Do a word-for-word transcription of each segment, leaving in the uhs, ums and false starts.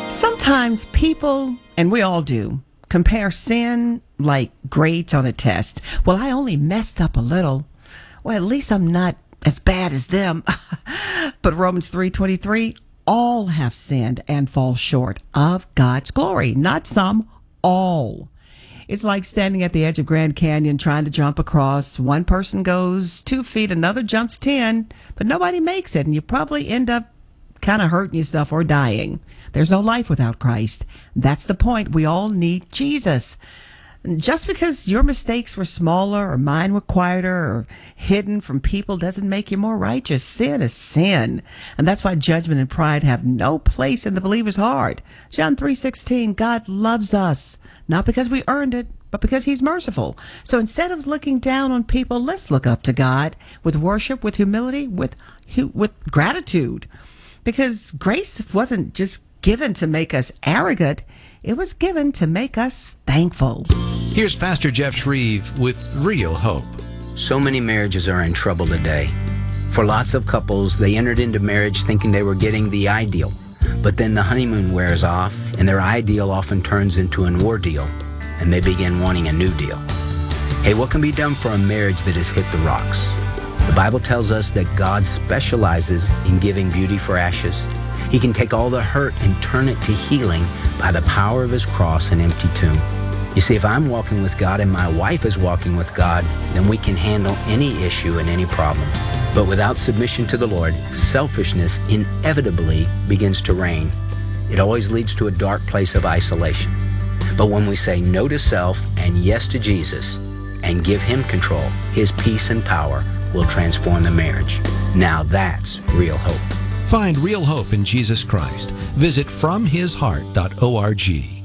Sometimes people, and we all do, compare sin like grades on a test. Well, I only messed up a little. Well, at least I'm not as bad as them. But Romans three twenty-three, all have sinned and fall short of God's glory. Not some, all. It's like standing at the edge of Grand Canyon trying to jump across. One person goes two feet, another jumps ten, but nobody makes it, and you probably end up kind of hurting yourself or dying. There's no life without Christ. That's the point. We all need Jesus. Just because your mistakes were smaller or mine were quieter or hidden from people doesn't make you more righteous. Sin is sin. And that's why judgment and pride have no place in the believer's heart. John three sixteen, God loves us, not because we earned it, but because he's merciful. So instead of looking down on people, let's look up to God with worship, with humility, with with gratitude. Because grace wasn't just given to make us arrogant. It was given to make us thankful. Here's Pastor Jeff Shreve with Real Hope. So many marriages are in trouble today. For lots of couples, they entered into marriage thinking they were getting the ideal. But then the honeymoon wears off, and their ideal often turns into an ordeal, and they begin wanting a new deal. Hey, what can be done for a marriage that has hit the rocks? The Bible tells us that God specializes in giving beauty for ashes. He can take all the hurt and turn it to healing by the power of his cross and empty tomb. You see, if I'm walking with God and my wife is walking with God, then we can handle any issue and any problem. But without submission to the Lord, selfishness inevitably begins to reign. It always leads to a dark place of isolation. But when we say no to self and yes to Jesus and give him control, his peace and power will transform the marriage. Now that's real hope. Find real hope in Jesus Christ. Visit from his heart dot org.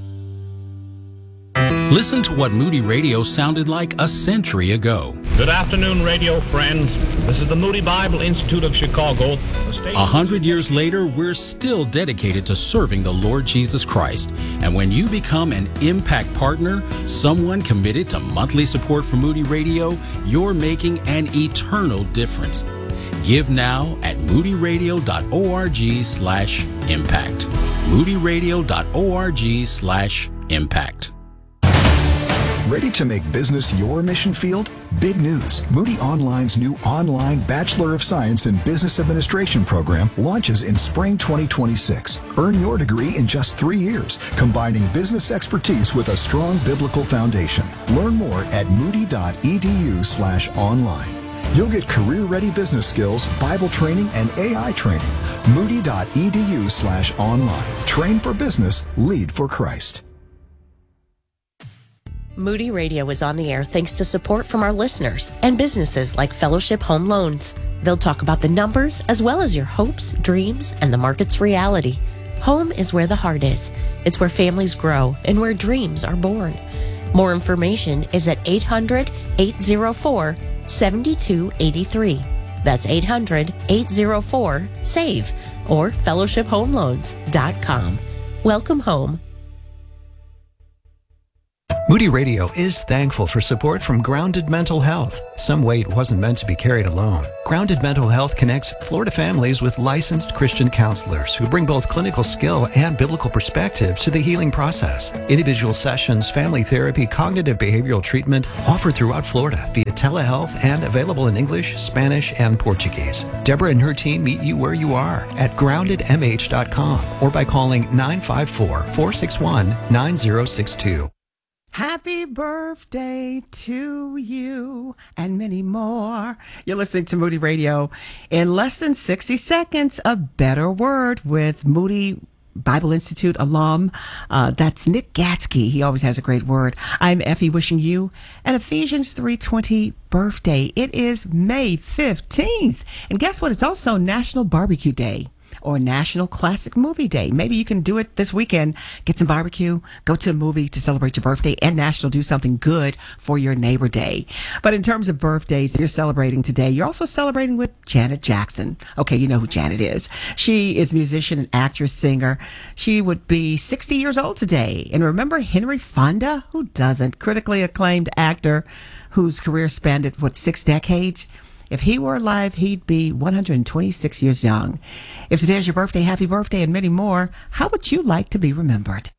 Listen to what Moody Radio sounded like a century ago. Good afternoon, radio friends. This is the Moody Bible Institute of Chicago. A hundred years later, we're still dedicated to serving the Lord Jesus Christ. And when you become an Impact Partner, someone committed to monthly support for Moody Radio, you're making an eternal difference. Give now at moody radio dot org slash impact. moody radio dot org slash impact. Ready to make business your mission field? Big news. Moody Online's new online Bachelor of Science in Business Administration program launches in spring twenty twenty-six. Earn your degree in just three years, combining business expertise with a strong biblical foundation. Learn more at moody dot e d u slash online. You'll get career-ready business skills, Bible training, and A I training. moody dot e d u slash online. Train for business, lead for Christ. Moody Radio is on the air thanks to support from our listeners and businesses like Fellowship Home Loans. They'll talk about the numbers as well as your hopes, dreams, and the market's reality. Home is where the heart is. It's where families grow and where dreams are born. More information is at eight hundred, eight oh four, seven two eight three. That's eight hundred, eight oh four, S A V E or fellowship home loans dot com. Welcome home. Moody Radio is thankful for support from Grounded Mental Health. Some weight wasn't meant to be carried alone. Grounded Mental Health connects Florida families with licensed Christian counselors who bring both clinical skill and biblical perspective to the healing process. Individual sessions, family therapy, cognitive behavioral treatment offered throughout Florida via telehealth and available in English, Spanish, and Portuguese. Deborah and her team meet you where you are at grounded m h dot com or by calling nine five four, four six one, nine zero six two. Happy birthday to you and many more. You're listening to Moody Radio. In less than sixty seconds, a better word with Moody Bible Institute alum. Uh, that's Nick Gatsky. He always has a great word. I'm Effie wishing you an Ephesians three twenty birthday. It is May fifteenth. And guess what? It's also National Barbecue Day. Or National Classic Movie Day. Maybe you can do it this weekend. Get some barbecue, go to a movie to celebrate your birthday, and National Do Something Good for Your Neighbor Day. But in terms of birthdays you're celebrating today, you're also celebrating with Janet Jackson. Okay, you know who Janet is. She is musician and actress, singer. She would be sixty years old today. And remember Henry Fonda? Who doesn't? Critically acclaimed actor whose career spanned, what, six decades? If he were alive, he'd be one hundred twenty-six years young. If today is your birthday, happy birthday, and many more. How would you like to be remembered?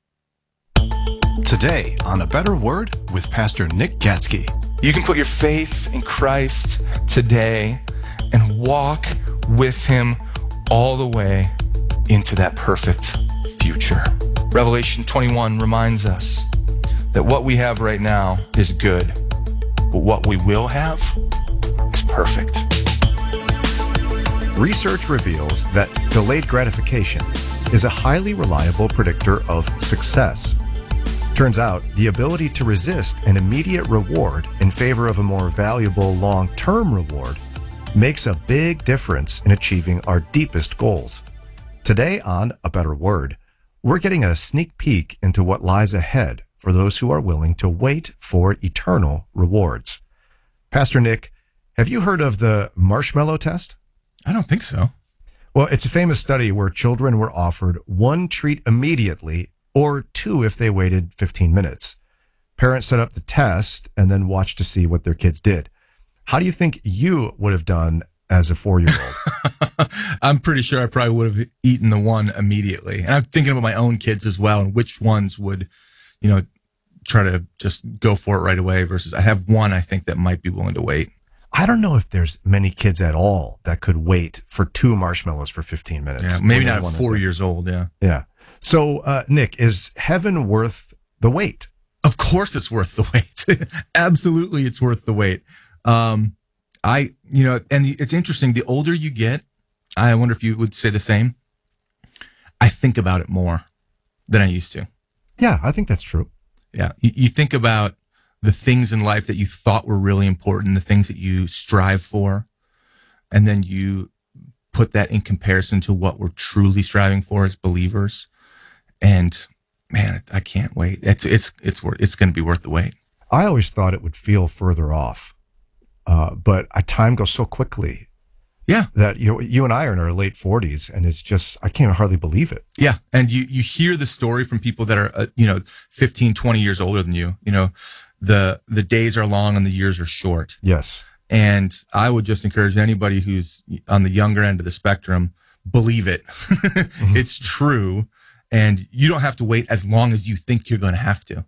Today on A Better Word with Pastor Nick Gatsky. You can put your faith in Christ today and walk with him all the way into that perfect future. Revelation twenty-one reminds us that what we have right now is good, but what we will have is perfect. Research reveals that delayed gratification is a highly reliable predictor of success. Turns out, the ability to resist an immediate reward in favor of a more valuable long-term reward makes a big difference in achieving our deepest goals. Today on A Better Word, we're getting a sneak peek into what lies ahead for those who are willing to wait for eternal rewards. Pastor Nick, have you heard of the marshmallow test? I don't think so. Well, it's a famous study where children were offered one treat immediately or two if they waited fifteen minutes. Parents set up the test and then watched to see what their kids did. How do you think you would have done as a four-year-old? I'm pretty sure I probably would have eaten the one immediately. And I'm thinking about my own kids as well and which ones would, you know, try to just go for it right away versus I have one I think that might be willing to wait. I don't know if there's many kids at all that could wait for two marshmallows for fifteen minutes. Yeah, maybe not at four years old, yeah. Yeah. So, uh, Nick, is heaven worth the wait? Of course it's worth the wait. Absolutely it's worth the wait. Um, I, you know, and the, it's interesting, the older you get, I wonder if you would say the same. I think about it more than I used to. Yeah, I think that's true. Yeah. You, you think about the things in life that you thought were really important, the things that you strive for, and then you put that in comparison to what we're truly striving for as believers. And man, I can't wait. It's it's it's worth it's going to be worth the wait. I always thought it would feel further off, uh, but uh, time goes so quickly. Yeah, that you you and I are in our late forties, and it's just I can't hardly believe it. Yeah, and you you hear the story from people that are uh, you know fifteen, twenty years older than you. You know, the the days are long and the years are short. Yes, and I would just encourage anybody who's on the younger end of the spectrum, believe it. Mm-hmm. It's true. And you don't have to wait as long as you think you're going to have to.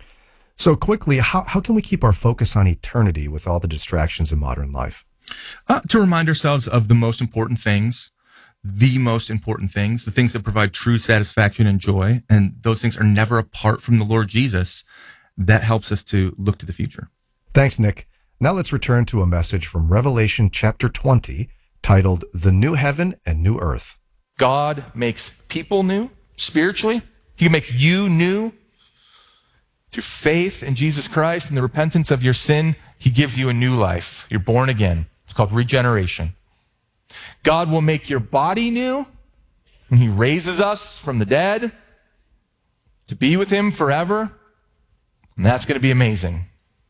So quickly, how, how can we keep our focus on eternity with all the distractions in modern life? Uh, to remind ourselves of the most important things, the most important things, the things that provide true satisfaction and joy. And those things are never apart from the Lord Jesus. That helps us to look to the future. Thanks, Nick. Now let's return to a message from Revelation chapter twenty titled The New Heaven and New Earth. God makes people new. Spiritually, he can make you new through faith in Jesus Christ and the repentance of your sin. He gives you a new life. You're born again. It's called regeneration. God will make your body new when he raises us from the dead to be with him forever. And that's going to be amazing.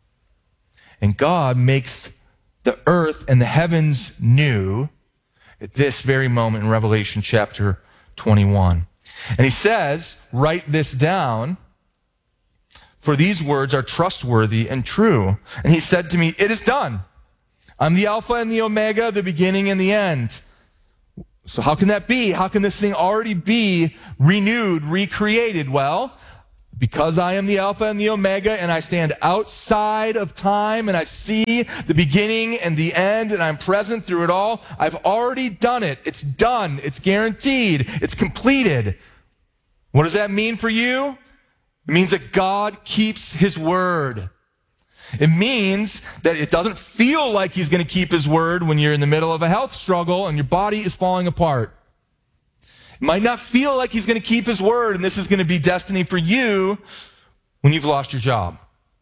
And God makes the earth and the heavens new at this very moment in Revelation chapter twenty-one. And he says, write this down, for these words are trustworthy and true. And he said to me, it is done. I'm the Alpha and the Omega, the beginning and the end. So how can that be? How can this thing already be renewed, recreated? Well, because I am the Alpha and the Omega, and I stand outside of time, and I see the beginning and the end, and I'm present through it all, I've already done it. It's done. It's guaranteed. It's completed. What does that mean for you? It means that God keeps his word. It means that it doesn't feel like he's going to keep his word when you're in the middle of a health struggle and your body is falling apart. It might not feel like he's going to keep his word, and this is going to be destiny for you when you've lost your job.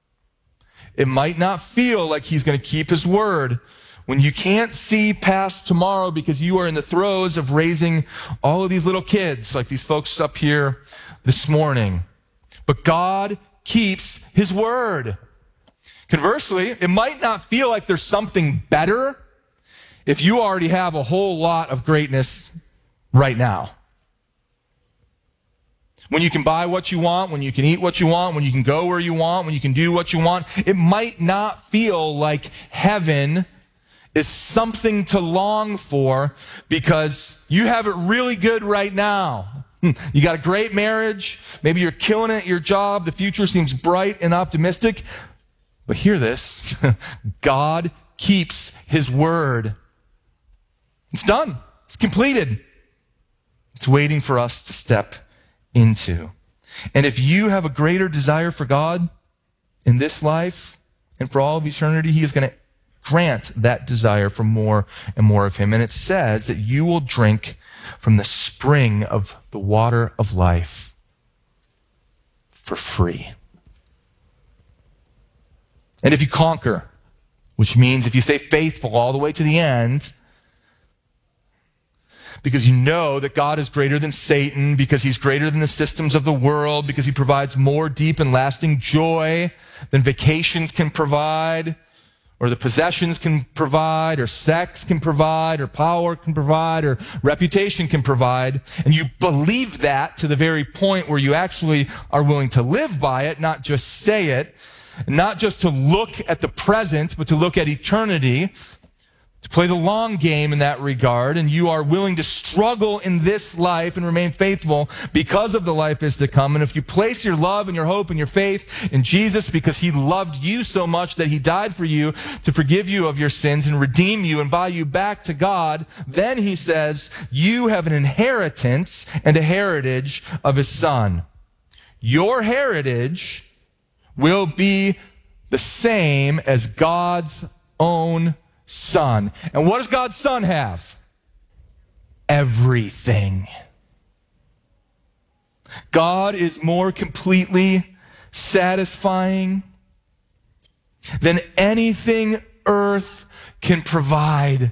It might not feel like he's going to keep his word when you can't see past tomorrow because you are in the throes of raising all of these little kids like these folks up here this morning. But God keeps his word. Conversely, it might not feel like there's something better if you already have a whole lot of greatness right now. When you can buy what you want, when you can eat what you want, when you can go where you want, when you can do what you want, it might not feel like heaven is something to long for because you have it really good right now. You got a great marriage. Maybe you're killing it at your job. The future seems bright and optimistic. But hear this. God keeps his word. It's done. It's completed. It's waiting for us to step into. And if you have a greater desire for God in this life and for all of eternity, he is going to grant that desire for more and more of him. And it says that you will drink from the spring of the water of life for free. And if you conquer, which means if you stay faithful all the way to the end, because you know that God is greater than Satan, because he's greater than the systems of the world, because he provides more deep and lasting joy than vacations can provide, or the possessions can provide, or sex can provide, or power can provide, or reputation can provide, and you believe that to the very point where you actually are willing to live by it, not just say it, not just to look at the present, but to look at eternity, to play the long game in that regard, and you are willing to struggle in this life and remain faithful because of the life is to come. And if you place your love and your hope and your faith in Jesus because he loved you so much that he died for you to forgive you of your sins and redeem you and buy you back to God, then he says you have an inheritance and a heritage of his son. Your heritage will be the same as God's own son. And what does God's son have? Everything. God is more completely satisfying than anything earth can provide.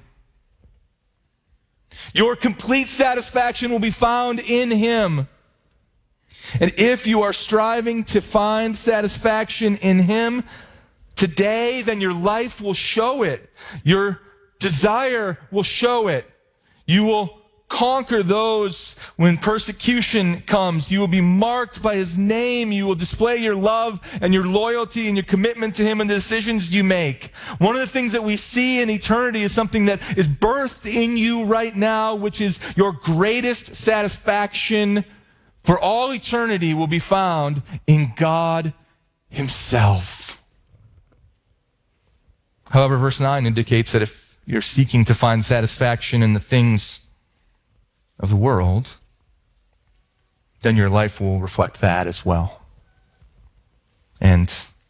Your complete satisfaction will be found in him. And if you are striving to find satisfaction in him today, then your life will show it. Your desire will show it. You will conquer those when persecution comes. You will be marked by his name. You will display your love and your loyalty and your commitment to him in the decisions you make. One of the things that we see in eternity is something that is birthed in you right now, which is your greatest satisfaction for all eternity will be found in God himself. However, verse nine indicates that if you're seeking to find satisfaction in the things of the world, then your life will reflect that as well. And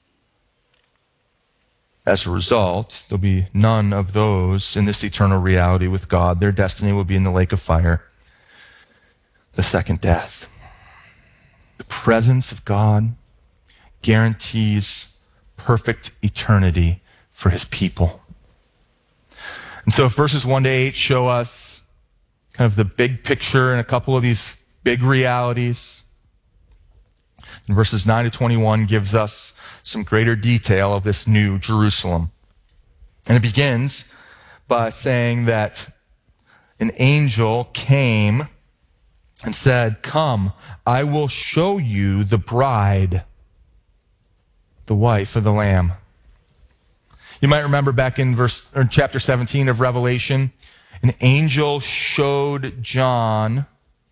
as a result, there'll be none of those in this eternal reality with God. Their destiny will be in the lake of fire, the second death. The presence of God guarantees perfect eternity for his people. And so if verses one to eight show us kind of the big picture and a couple of these big realities, and verses nine to twenty-one gives us some greater detail of this new Jerusalem. And it begins by saying that an angel came and said, "Come, I will show you the bride, the wife of the Lamb." You might remember back in verse or chapter seventeen of Revelation, an angel showed John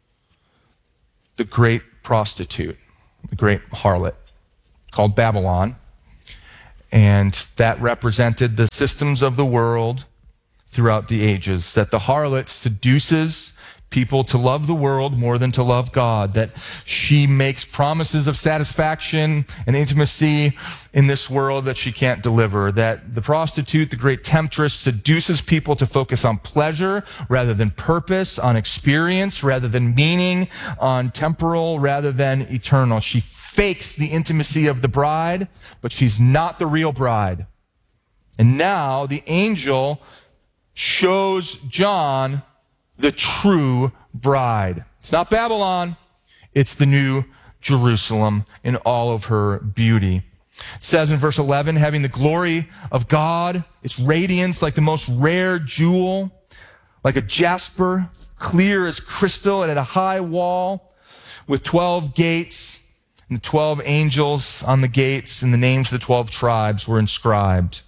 the great prostitute, the great harlot called Babylon. And that represented the systems of the world throughout the ages, that the harlot seduces people to love the world more than to love God, that she makes promises of satisfaction and intimacy in this world that she can't deliver, that the prostitute, the great temptress, seduces people to focus on pleasure rather than purpose, on experience rather than meaning, on temporal rather than eternal. She fakes the intimacy of the bride, but she's not the real bride. And now the angel shows John the true bride. It's not Babylon. It's the new Jerusalem in all of her beauty. It says in verse eleven, having the glory of God, its radiance like the most rare jewel, like a jasper, clear as crystal, and at a high wall with twelve gates, and the twelve angels on the gates, and the names of the twelve tribes were inscribed.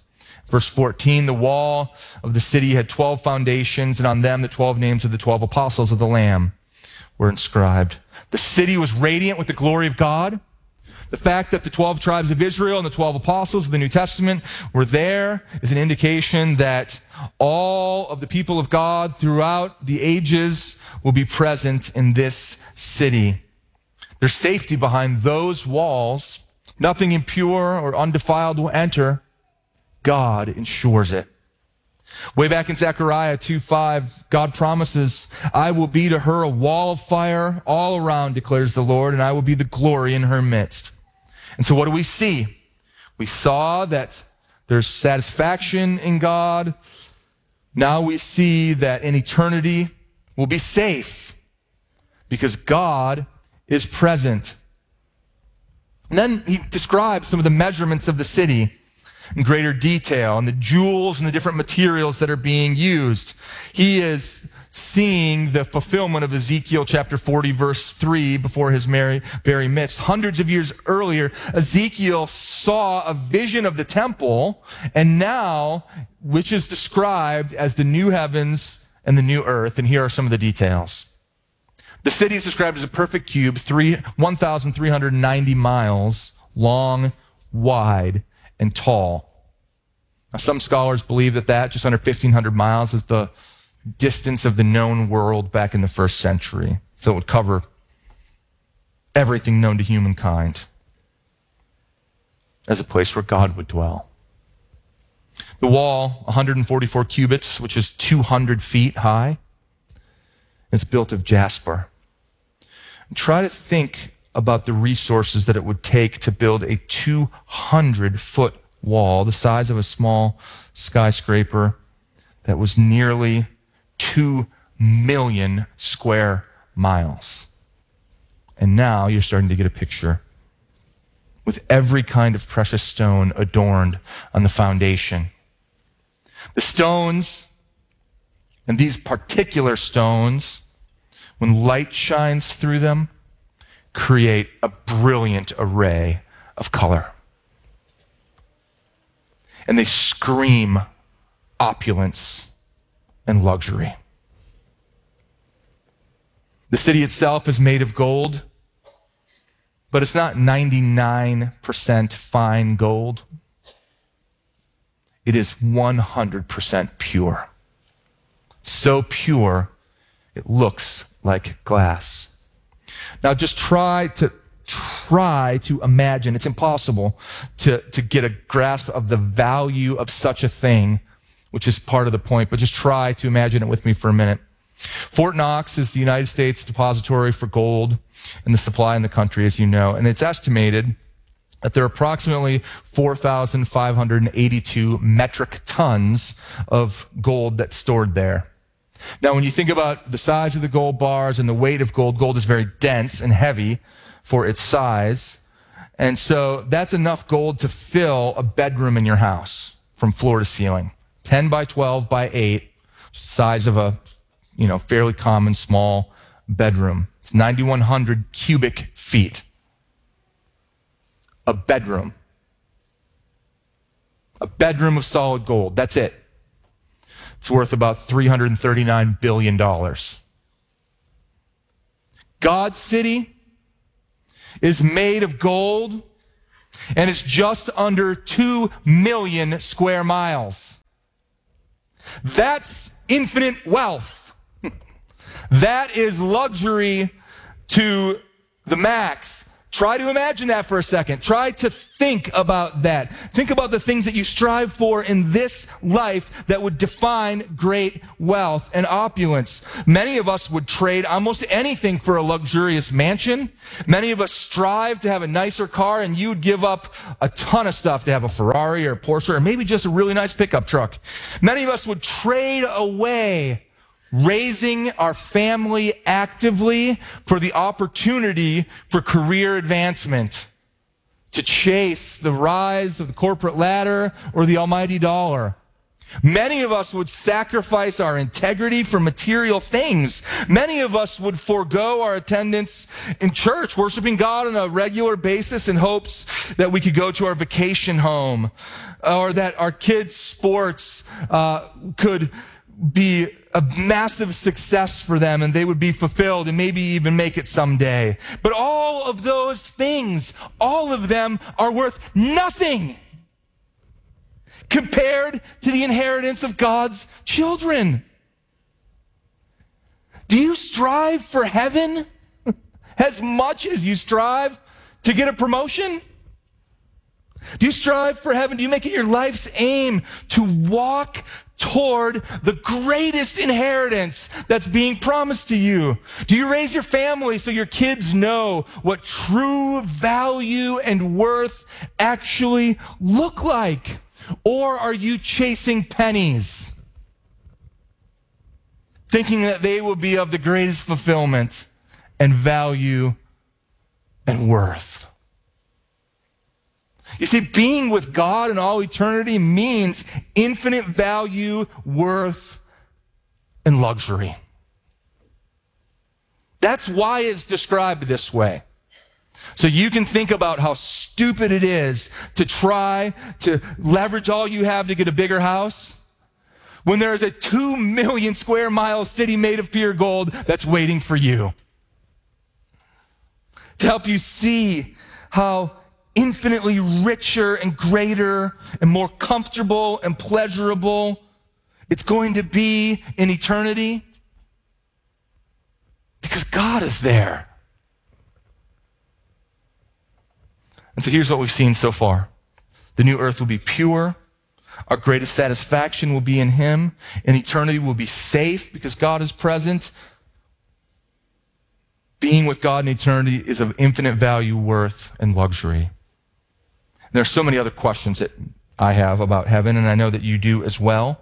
Verse fourteen, the wall of the city had twelve foundations, and on them the twelve names of the twelve apostles of the Lamb were inscribed. The city was radiant with the glory of God. The fact that the twelve tribes of Israel and the twelve apostles of the New Testament were there is an indication that all of the people of God throughout the ages will be present in this city. There's safety behind those walls. Nothing impure or undefiled will enter. God ensures it. Way back in Zechariah two five, God promises, I will be to her a wall of fire all around, declares the Lord, and I will be the glory in her midst. And so what do we see? We saw that there's satisfaction in God. Now we see that in eternity we'll be safe because God is present. And then he describes some of the measurements of the city in greater detail and the jewels and the different materials that are being used. He is seeing the fulfillment of Ezekiel chapter forty, verse three, before his very midst. Hundreds of years earlier, Ezekiel saw a vision of the temple, and now, which is described as the new heavens and the new earth. And here are some of the details. The city is described as a perfect cube, one thousand three hundred ninety miles long, wide, and tall. Now, some scholars believe that that, just under fifteen hundred miles, is the distance of the known world back in the first century. So it would cover everything known to humankind as a place where God would dwell. The wall, one hundred forty-four cubits, which is two hundred feet high. It's built of jasper. And try to think about the resources that it would take to build a two hundred foot wall, the size of a small skyscraper, that was nearly two million square miles. And now you're starting to get a picture with every kind of precious stone adorned on the foundation. The stones, and these particular stones, when light shines through them, create a brilliant array of color. And they scream opulence and luxury. The city itself is made of gold, but it's not ninety-nine percent fine gold. It is one hundred percent pure. So pure, it looks like glass. Now just try to try to imagine, it's impossible to, to get a grasp of the value of such a thing, which is part of the point, but just try to imagine it with me for a minute. Fort Knox is the United States depository for gold and the supply in the country, as you know, and it's estimated that there are approximately four thousand five hundred eighty-two metric tons of gold that's stored there. Now, when you think about the size of the gold bars and the weight of gold, gold is very dense and heavy for its size. And so that's enough gold to fill a bedroom in your house from floor to ceiling. ten by twelve by eight, size of a, you know, fairly common small bedroom. It's ninety-one hundred cubic feet. A bedroom. A bedroom of solid gold. That's it. It's worth about three hundred thirty-nine billion dollars. God's city is made of gold, and it's just under two million square miles. That's infinite wealth. That is luxury to the max. Try to imagine that for a second. Try to think about that. Think about the things that you strive for in this life that would define great wealth and opulence. Many of us would trade almost anything for a luxurious mansion. Many of us strive to have a nicer car, and you'd give up a ton of stuff to have a Ferrari or a Porsche or maybe just a really nice pickup truck. Many of us would trade away raising our family actively for the opportunity for career advancement, to chase the rise of the corporate ladder or the almighty dollar. Many of us would sacrifice our integrity for material things. Many of us would forego our attendance in church, worshiping God on a regular basis in hopes that we could go to our vacation home, or that our kids' sports uh, could be a massive success for them and they would be fulfilled and maybe even make it someday. But all of those things, all of them are worth nothing compared to the inheritance of God's children. Do you strive for heaven as much as you strive to get a promotion? Do you strive for heaven? Do you make it your life's aim to walk toward the greatest inheritance that's being promised to you? Do you raise your family so your kids know what true value and worth actually look like? Or are you chasing pennies, thinking that they will be of the greatest fulfillment and value and worth? You see, being with God in all eternity means infinite value, worth, and luxury. That's why it's described this way. So you can think about how stupid it is to try to leverage all you have to get a bigger house when there is a two million square mile city made of pure gold that's waiting for you. To help you see how infinitely richer and greater and more comfortable and pleasurable it's going to be in eternity. Because God is there. And so here's what we've seen so far. The new earth will be pure. Our greatest satisfaction will be in Him. And eternity will be safe because God is present. Being with God in eternity is of infinite value, worth, and luxury. There are so many other questions that I have about heaven, and I know that you do as well.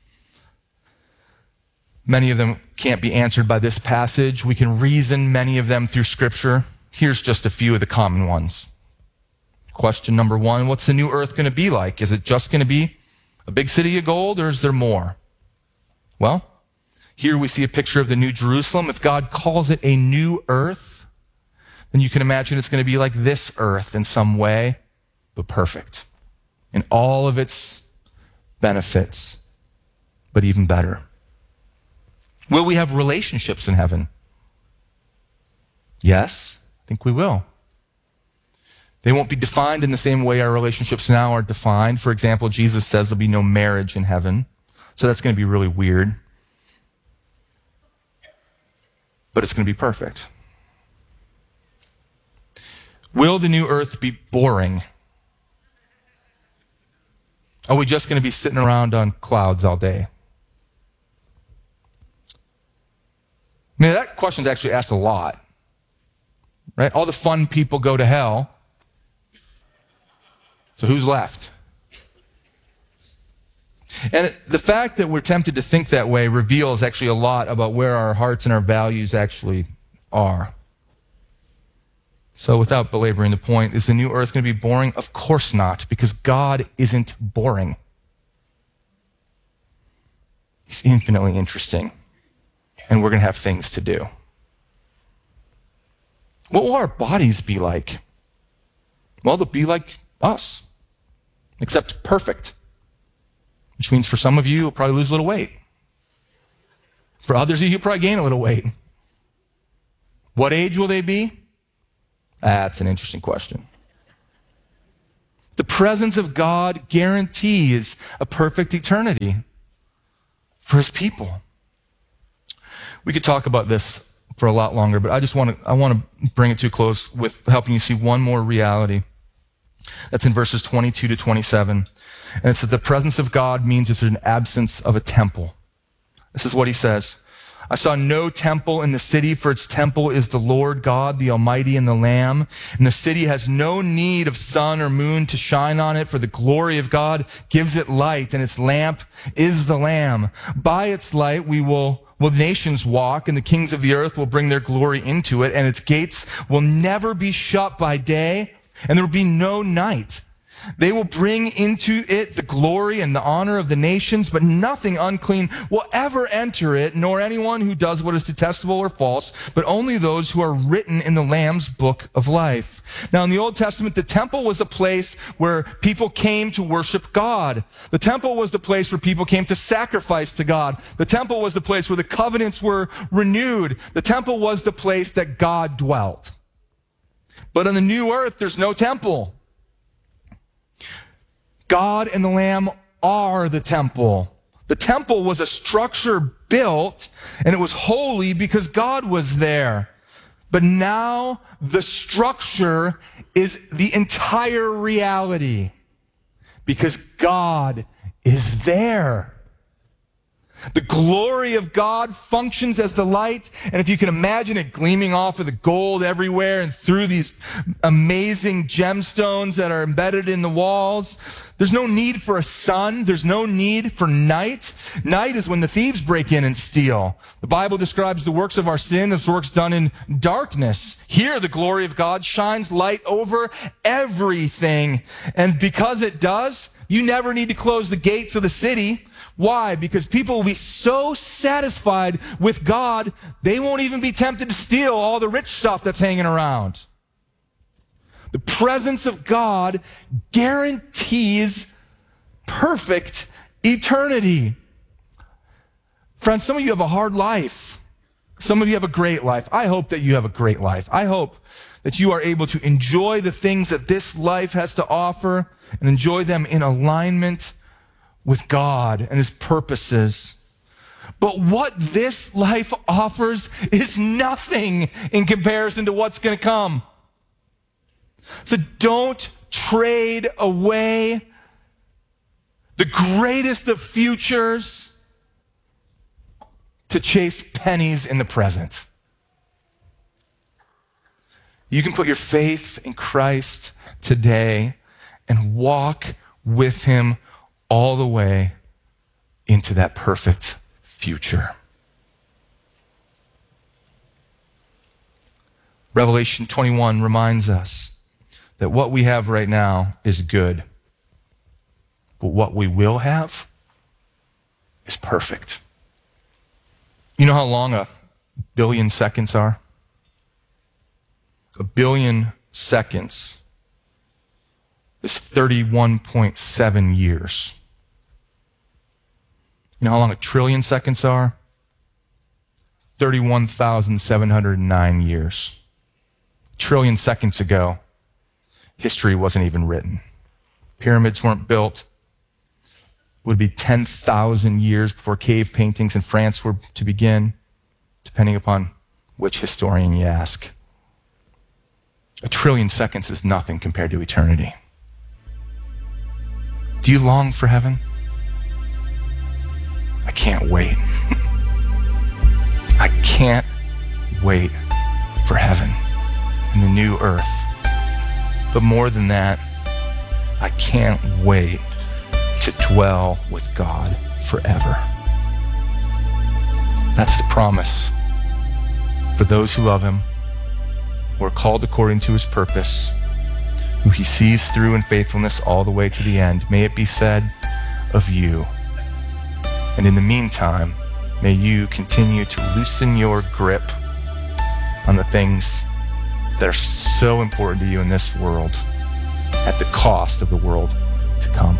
Many of them can't be answered by this passage. We can reason many of them through Scripture. Here's just a few of the common ones. Question number one, what's the new earth going to be like? Is it just going to be a big city of gold, or is there more? Well, here we see a picture of the New Jerusalem. If God calls it a new earth, then you can imagine it's going to be like this earth in some way, but perfect in all of its benefits, but even better. Will we have relationships in heaven? Yes, I think we will. They won't be defined in the same way our relationships now are defined. For example, Jesus says there'll be no marriage in heaven. So that's going to be really weird. But it's going to be perfect. Will the new earth be boring? Are we just going to be sitting around on clouds all day? I mean, that question's actually asked a lot. Right? All the fun people go to hell. So who's left? And the fact that we're tempted to think that way reveals actually a lot about where our hearts and our values actually are. So without belaboring the point, is the new earth going to be boring? Of course not, because God isn't boring. He's infinitely interesting, and we're going to have things to do. What will our bodies be like? Well, they'll be like us, except perfect, which means for some of you, you'll probably lose a little weight. For others of you, you'll probably gain a little weight. What age will they be? That's an interesting question. The presence of God guarantees a perfect eternity for His people. We could talk about this for a lot longer, but I just want to I want to bring it to a close with helping you see one more reality. That's in verses twenty-two to twenty-seven. And it's that the presence of God means it's an absence of a temple. This is what he says. I saw no temple in the city, for its temple is the Lord God, the Almighty, and the Lamb. And the city has no need of sun or moon to shine on it, for the glory of God gives it light, and its lamp is the Lamb. By its light we will, will nations walk, and the kings of the earth will bring their glory into it, and its gates will never be shut by day, and there will be no night. They will bring into it the glory and the honor of the nations, but nothing unclean will ever enter it, nor anyone who does what is detestable or false, but only those who are written in the Lamb's book of life. Now, in the Old Testament, the temple was the place where people came to worship God. The temple was the place where people came to sacrifice to God. The temple was the place where the covenants were renewed. The temple was the place that God dwelt. But on the new earth, there's no temple. God and the Lamb are the temple. The temple was a structure built, and it was holy because God was there. But now the structure is the entire reality because God is there. The glory of God functions as the light, and if you can imagine it gleaming off of the gold everywhere and through these amazing gemstones that are embedded in the walls, there's no need for a sun. There's no need for night. Night is when the thieves break in and steal. The Bible describes the works of our sin as works done in darkness. Here, the glory of God shines light over everything, and because it does, you never need to close the gates of the city. Why? Because people will be so satisfied with God, they won't even be tempted to steal all the rich stuff that's hanging around. The presence of God guarantees perfect eternity. Friends, some of you have a hard life. Some of you have a great life. I hope that you have a great life. I hope that you are able to enjoy the things that this life has to offer and enjoy them in alignment with God and his purposes. But what this life offers is nothing in comparison to what's going to come. So don't trade away the greatest of futures to chase pennies in the present. You can put your faith in Christ today and walk with him all the way into that perfect future. Revelation twenty-one reminds us that what we have right now is good, but what we will have is perfect. You know how long a billion seconds are? A billion seconds is thirty-one point seven years. You know how long a trillion seconds are? thirty-one thousand seven hundred nine years. A trillion seconds ago, history wasn't even written. Pyramids weren't built. It would be ten thousand years before cave paintings in France were to begin, depending upon which historian you ask. A trillion seconds is nothing compared to eternity. Do you long for heaven? I can't wait. I can't wait for heaven and the new earth. But more than that, I can't wait to dwell with God forever. That's the promise for those who love him, who are called according to his purpose, who he sees through in faithfulness all the way to the end. May it be said of you. And in the meantime, may you continue to loosen your grip on the things that are so important to you in this world at the cost of the world to come.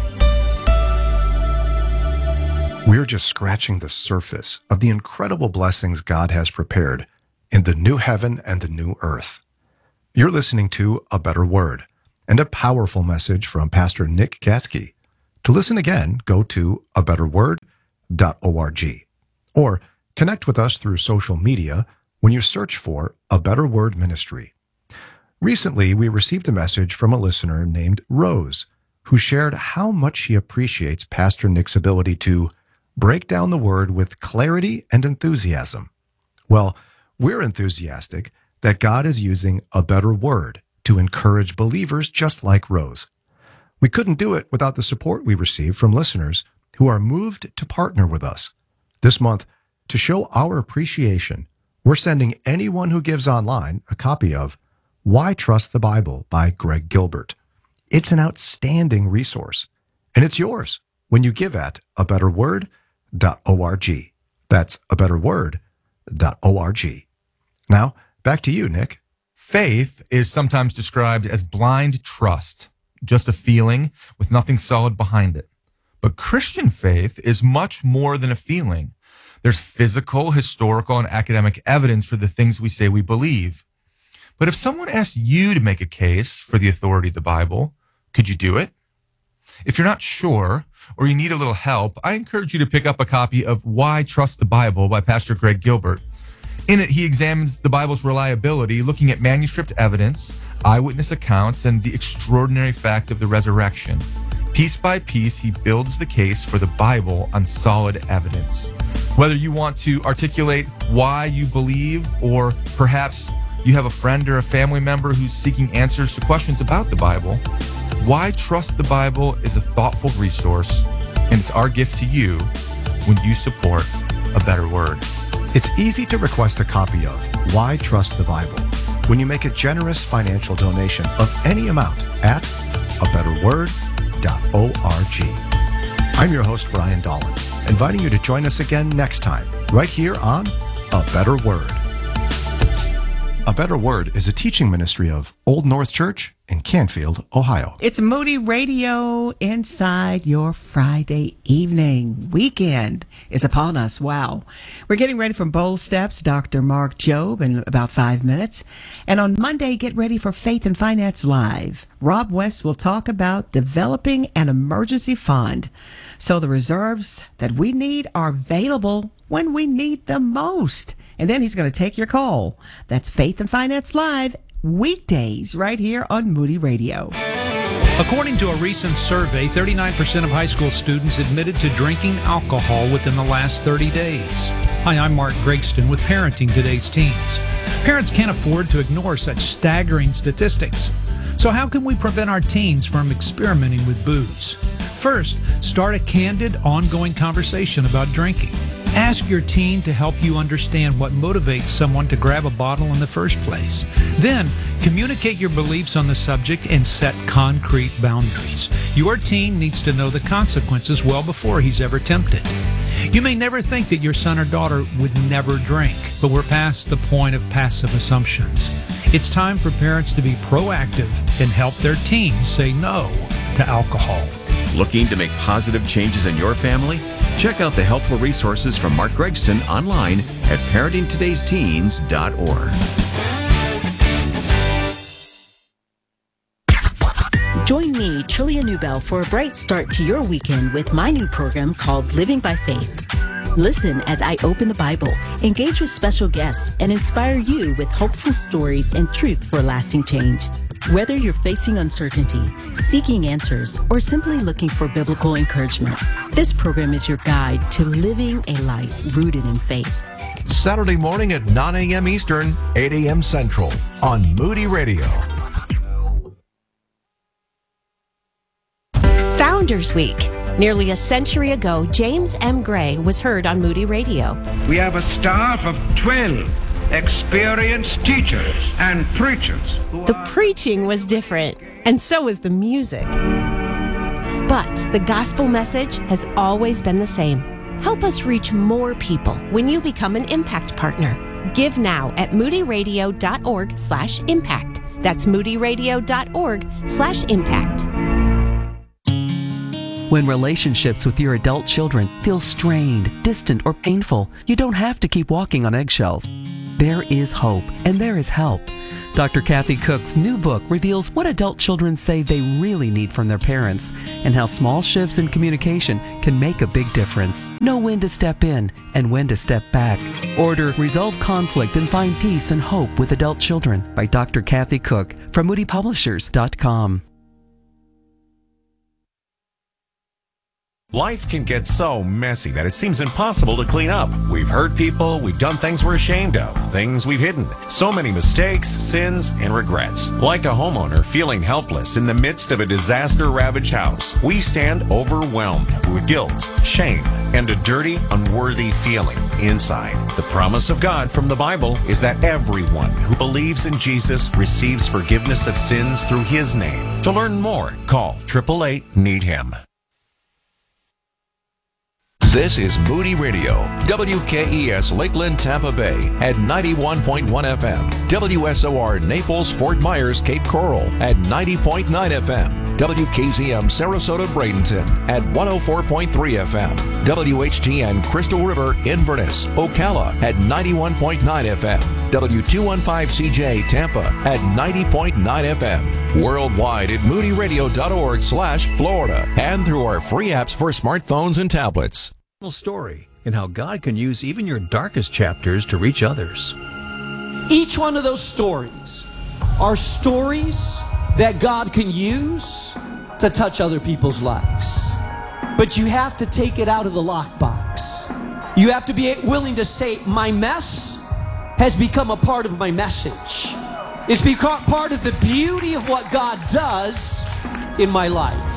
We're just scratching the surface of the incredible blessings God has prepared in the new heaven and the new earth. You're listening to A Better Word and a powerful message from Pastor Nick Gatsky. To listen again, go to a better word dot org or connect with us through social media when you search for A Better Word Ministry. Recently, we received a message from a listener named Rose, who shared how much she appreciates Pastor Nick's ability to break down the word with clarity and enthusiasm. Well, we're enthusiastic that God is using a better word to encourage believers just like Rose. We couldn't do it without the support we receive from listeners who are moved to partner with us. This month, to show our appreciation, we're sending anyone who gives online a copy of Why Trust the Bible by Greg Gilbert. It's an outstanding resource, and it's yours when you give at a better word dot org. That's a better word dot org. Now, back to you, Nick. Faith is sometimes described as blind trust, just a feeling with nothing solid behind it. But Christian faith is much more than a feeling. There's physical, historical, and academic evidence for the things we say we believe. But if someone asked you to make a case for the authority of the Bible, could you do it? If you're not sure, or you need a little help, I encourage you to pick up a copy of Why Trust the Bible by Pastor Greg Gilbert. In it, he examines the Bible's reliability, looking at manuscript evidence, eyewitness accounts, and the extraordinary fact of the resurrection. Piece by piece, he builds the case for the Bible on solid evidence. Whether you want to articulate why you believe, or perhaps you have a friend or a family member who's seeking answers to questions about the Bible, Why Trust the Bible is a thoughtful resource, and it's our gift to you when you support A Better Word. It's easy to request a copy of Why Trust the Bible when you make a generous financial donation of any amount at a better word dot org. I'm your host, Brian Dolan, inviting you to join us again next time, right here on A Better Word. A Better Word is a teaching ministry of Old North Church in Canfield, Ohio. It's Moody Radio inside your Friday evening. Weekend is upon us. Wow. We're getting ready for Bold Steps, Doctor Mark Jobe in about five minutes. And on Monday, get ready for Faith and Finance Live. Rob West will talk about developing an emergency fund so the reserves that we need are available when we need them most. And then he's going to take your call. That's Faith and Finance Live, weekdays right here on Moody Radio. According to a recent survey, thirty-nine percent of high school students admitted to drinking alcohol within the last thirty days. Hi, I'm Mark Gregston with Parenting Today's Teens. Parents can't afford to ignore such staggering statistics. So how can we prevent our teens from experimenting with booze? First, start a candid, ongoing conversation about drinking. Ask your teen to help you understand what motivates someone to grab a bottle in the first place. Then, communicate your beliefs on the subject and set concrete boundaries. Your teen needs to know the consequences well before he's ever tempted. You may never think that your son or daughter would never drink, but we're past the point of passive assumptions. It's time for parents to be proactive and help their teens say no to alcohol. Looking to make positive changes in your family? Check out the helpful resources from Mark Gregston online at parenting todays teens dot org. Join me, Trillia Newbell, for a bright start to your weekend with my new program called Living by Faith. Listen as I open the Bible, engage with special guests, and inspire you with hopeful stories and truth for lasting change. Whether you're facing uncertainty, seeking answers, or simply looking for biblical encouragement, this program is your guide to living a life rooted in faith. Saturday morning at nine a.m. Eastern, eight a.m. Central on Moody Radio. Founders Week. Nearly a century ago, James M. Gray was heard on Moody Radio. We have a staff of twelve experienced teachers and preachers. The preaching was different, and so was the music. But the gospel message has always been the same. Help us reach more people when you become an impact partner. Give now at moodyradio.org slash impact. That's moodyradio.org slash impact. When relationships with your adult children feel strained, distant, or painful, you don't have to keep walking on eggshells. There is hope, and there is help. Doctor Kathy Cook's new book reveals what adult children say they really need from their parents and how small shifts in communication can make a big difference. Know when to step in and when to step back. Order Resolve Conflict and Find Peace and Hope with Adult Children by Doctor Kathy Cook from moody publishers dot com. Life can get so messy that it seems impossible to clean up. We've hurt people, we've done things we're ashamed of, things we've hidden. So many mistakes, sins, and regrets. Like a homeowner feeling helpless in the midst of a disaster-ravaged house, we stand overwhelmed with guilt, shame, and a dirty, unworthy feeling inside. The promise of God from the Bible is that everyone who believes in Jesus receives forgiveness of sins through His name. To learn more, call eight eight eight, need him. This is Moody Radio, W K E S Lakeland, Tampa Bay at ninety-one point one F M, W S O R Naples, Fort Myers, Cape Coral at ninety point nine F M, W K Z M Sarasota, Bradenton at one oh four point three F M, W H G N Crystal River, Inverness, Ocala at ninety-one point nine F M, W two fifteen C J Tampa at ninety point nine F M, worldwide at moody radio dot org slash Florida, and through our free apps for smartphones and tablets. Story and how God can use even your darkest chapters to reach others. Each one of those stories are stories that God can use to touch other people's lives. But you have to take it out of the lockbox. You have to be willing to say, my mess has become a part of my message. It's become part of the beauty of what God does in my life.